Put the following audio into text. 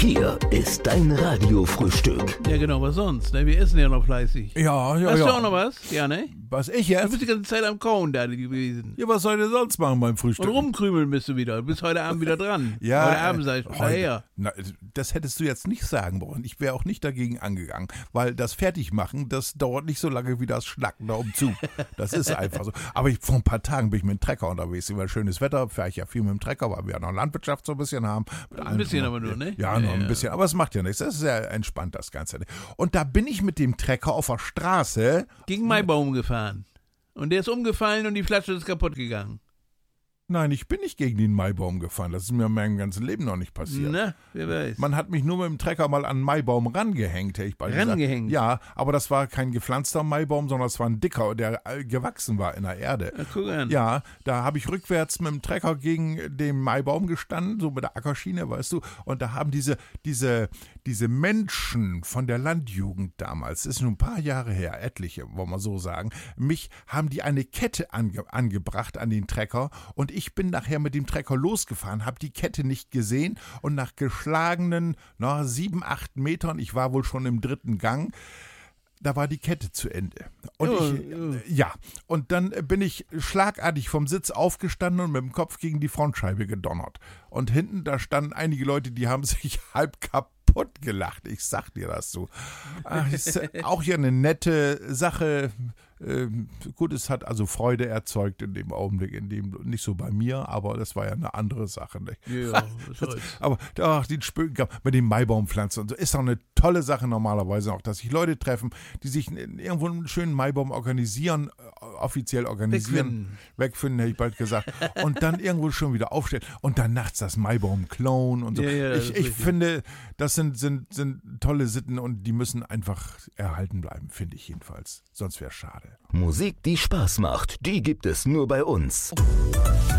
Hier ist dein Radiofrühstück. Ja genau, was sonst? Ne? Wir essen ja noch fleißig. Ja. Hast du auch noch was? Ja, ne? Was, ich Du jetzt? bist die ganze Zeit am Kauen da gewesen. Ja, was soll ich denn sonst machen beim Frühstück? Und rumkrümeln bist du wieder. Du bist heute Abend wieder dran. Ja, Heute Abend sag ich daher. Na, das hättest du jetzt nicht sagen wollen. Ich wäre auch nicht dagegen angegangen, weil das Fertigmachen, das dauert nicht so lange wie das Schnacken da umzu. Das ist einfach so. Aber vor ein paar Tagen bin ich mit dem Trecker unterwegs. Über schönes Wetter fahre ich ja viel mit dem Trecker, weil wir ja noch Landwirtschaft so ein bisschen haben. Ein bisschen aber nur, ne? Ja, nur ein bisschen. Aber es macht ja nichts. Das ist sehr entspannt, das Ganze. Und da bin ich mit dem Trecker auf der Straße. Gegen Maibaum gefahren. Und der ist umgefallen und die Flasche ist kaputt gegangen. Nein, ich bin nicht gegen den Maibaum gefahren. Das ist mir meinem ganzen Leben noch nicht passiert. Na, wer weiß. Man hat mich nur mit dem Trecker mal an einen Maibaum rangehängt, hätte ich bald gesagt. Rangehängt? Ja, aber das war kein gepflanzter Maibaum, sondern es war ein dicker, der gewachsen war in der Erde. Na, guck an. Ja, da habe ich rückwärts mit dem Trecker gegen den Maibaum gestanden, so mit der Ackerschiene, weißt du, und da haben diese Menschen von der Landjugend damals, das ist schon ein paar Jahre her, etliche, wollen wir so sagen, haben die eine Kette angebracht an den Trecker und ich bin nachher mit dem Trecker losgefahren, habe die Kette nicht gesehen und nach geschlagenen 7, 8 Metern, ich war wohl schon im 3. Gang, da war die Kette zu Ende. Und und dann bin ich schlagartig vom Sitz aufgestanden und mit dem Kopf gegen die Frontscheibe gedonnert. Und hinten, da standen einige Leute, die haben sich halb kaputt gelacht. Ich sag dir das so. Ist auch hier eine nette Sache. Gut, es hat also Freude erzeugt in dem Augenblick, nicht so bei mir, aber das war ja eine andere Sache. Nicht? Ja, das heißt. Aber den Spöken mit den Maibaumpflanzen und so ist doch eine tolle Sache normalerweise auch, dass sich Leute treffen, die sich irgendwo einen schönen Maibaum organisieren, offiziell organisieren, wegfinden, hätte ich bald gesagt, und dann irgendwo schon wieder aufstellen und dann nachts das Maibaum klauen und so. Ja, ich finde, das sind tolle Sitten und die müssen einfach erhalten bleiben, finde ich jedenfalls. Sonst wäre es schade. Musik, die Spaß macht, die gibt es nur bei uns.